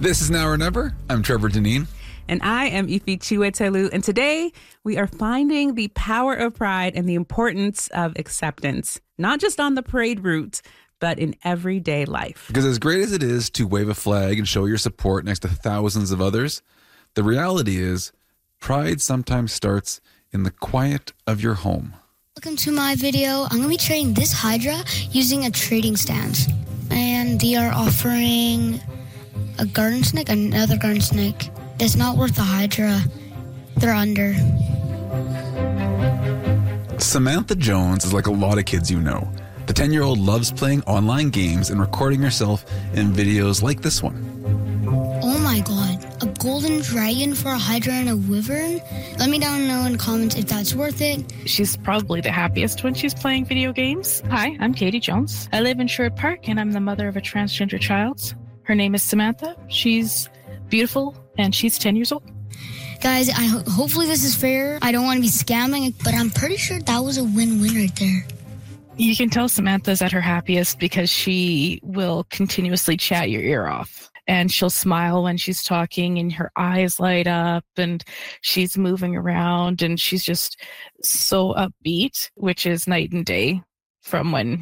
This is Now or Never. I'm Trevor Deneen. And I am Ife Chiwetelu. And today we are finding the power of pride and the importance of acceptance, not just on the parade route, but in everyday life. Because as great as it is to wave a flag and show your support next to thousands of others, the reality is pride sometimes starts in the quiet of your home. Welcome to my video. I'm going to be trading this Hydra using a trading stance. And they are offering a garden snake, another garden snake. It's not worth the Hydra. They're under. Samantha Jones is like a lot of kids you know. The 10-year-old loves playing online games and recording herself in videos like this one. Oh my god, a golden dragon for a Hydra and a wyvern? Let me down know in the comments if that's worth it. She's probably the happiest when she's playing video games. Hi, I'm Katie Jones. I live in Sherwood Park and I'm the mother of a transgender child. Her name is Samantha. She's beautiful and she's 10 years old. Guys, hopefully this is fair. I don't want to be scamming, but I'm pretty sure that was a win-win right there. You can tell Samantha's at her happiest because she will continuously chat your ear off. And she'll smile when she's talking and her eyes light up and she's moving around and she's just so upbeat, which is night and day from when